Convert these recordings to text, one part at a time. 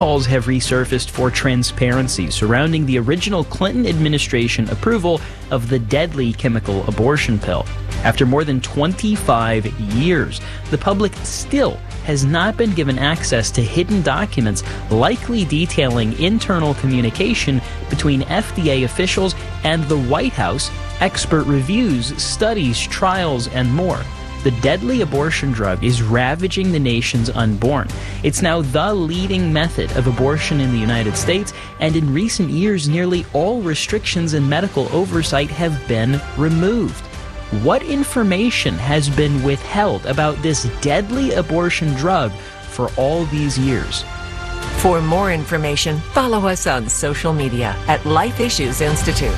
calls have resurfaced for transparency surrounding the original Clinton administration approval of the deadly chemical abortion pill. After more than 25 years, the public still has not been given access to hidden documents likely detailing internal communication between FDA officials and the White House, expert reviews, studies, trials, and more. The deadly abortion drug is ravaging the nation's unborn. It's now the leading method of abortion in the United States, and in recent years, nearly all restrictions and medical oversight have been removed. What information has been withheld about this deadly abortion drug for all these years? For more information, follow us on social media at Life Issues Institute.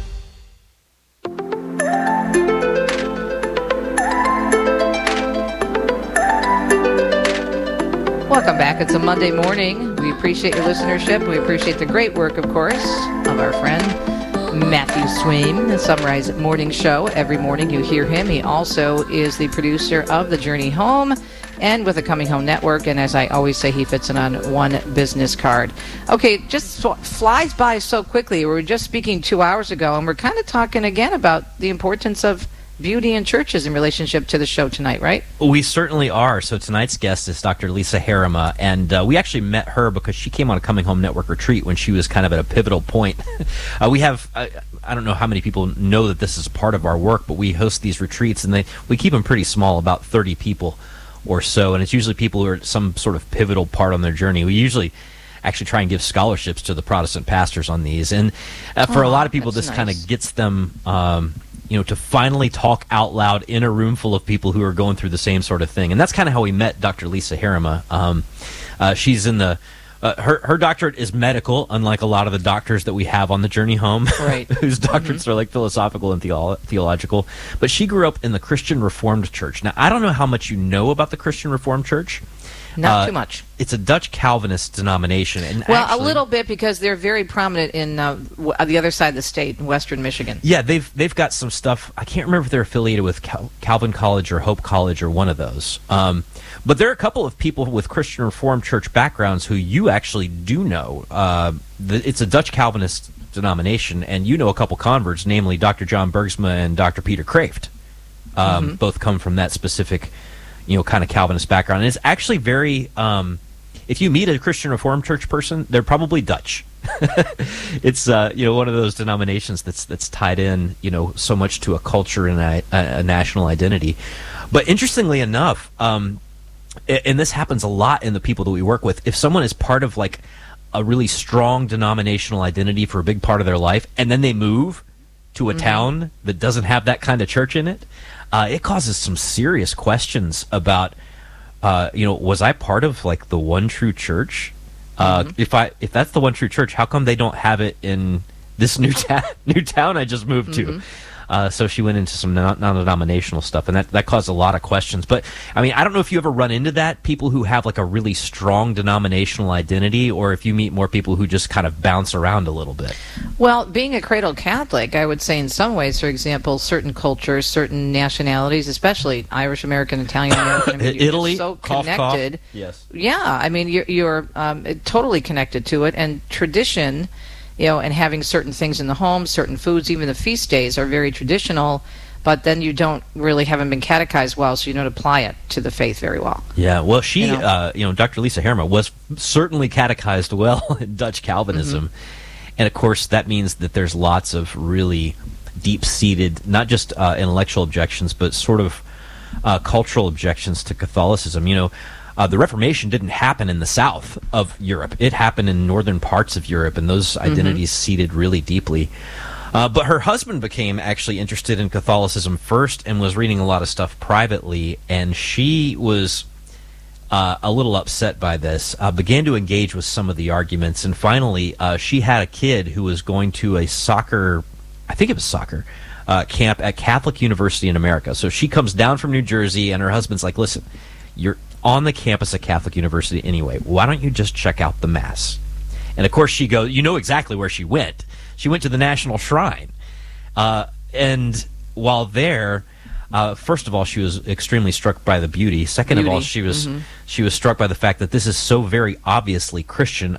Welcome back. It's a Monday morning. We appreciate your listenership. We appreciate the great work, of course, of our friend Matthew Swaim, the Sunrise Morning Show. Every morning you hear him. He also is the producer of The Journey Home and with the Coming Home Network. And as I always say, he fits it on one business card. Okay, just flies by so quickly. We were just speaking 2 hours ago, and we're kind of talking again about the importance of beauty in churches in relationship to the show tonight, right? We certainly are. So tonight's guest is Dr. Lisa Harima, and we actually met her because she came on a Coming Home Network retreat when she was kind of at a pivotal point. We have, I don't know how many people know that this is part of our work, but we host these retreats, and we keep them pretty small, about 30 people or so, and it's usually people who are at some sort of pivotal part on their journey. We usually actually try and give scholarships to the Protestant pastors on these, and for a lot of people, this nice. kind of gets them to finally talk out loud in a room full of people who are going through the same sort of thing. And that's kind of how we met Dr. Lisa Harima. She's in the her doctorate is medical, unlike a lot of the doctors that we have on the journey home, right? Whose doctorates are like philosophical and theological. But she grew up in the Christian Reformed Church. Now, I don't know how much you know about the Christian Reformed Church. Not too much. It's a Dutch Calvinist denomination. And well, actually, a little bit, because they're very prominent in the other side of the state, in western Michigan. Yeah, they've got some stuff. I can't remember if they're affiliated with Calvin College or Hope College or one of those. But there are a couple of people with Christian Reformed Church backgrounds who you actually do know. It's a Dutch Calvinist denomination, and you know a couple converts, namely Dr. John Bergsma and Dr. Peter Kraft. Both come from that specific kind of Calvinist background. And it's actually very, if you meet a Christian Reformed Church person, they're probably Dutch. It's, one of those denominations that's tied in, so much to a culture and a national identity. But interestingly enough, and this happens a lot in the people that we work with, if someone is part of like a really strong denominational identity for a big part of their life, and then they move to a town that doesn't have that kind of church in it, it causes some serious questions about, was I part of like the one true church? If that's the one true church, how come they don't have it in this new town I just moved to? So she went into some non-denominational stuff, and that caused a lot of questions. But, I mean, I don't know if you ever run into that, people who have like a really strong denominational identity, or if you meet more people who just kind of bounce around a little bit. Well, being a cradle Catholic, I would say in some ways, for example, certain cultures, certain nationalities, especially Irish American, Italian American, Italy, so cough, connected. cough. Yes. Yeah, I mean, you're totally connected to it, and tradition, and having certain things in the home, certain foods, even the feast days are very traditional, but then you haven't been catechized well, so you don't apply it to the faith very well. Yeah, well, she, Dr. Lisa Harima was certainly catechized well in Dutch Calvinism. And of course, that means that there's lots of really deep-seated, not just intellectual objections, but sort of cultural objections to Catholicism. The Reformation didn't happen in the south of Europe. It happened in northern parts of Europe, and those identities seated really deeply. But her husband became actually interested in Catholicism first and was reading a lot of stuff privately, and she was a little upset by this, began to engage with some of the arguments, and finally she had a kid who was going to a soccer camp at Catholic University in America. So she comes down from New Jersey, and her husband's like, listen, you're on the campus at Catholic University anyway. Why don't you just check out the Mass? And of course she goes, you know exactly where she went. She went to the National Shrine. And while there, First of all, she was extremely struck by the beauty. Second of all, she was struck by the fact that this is so very obviously Christian.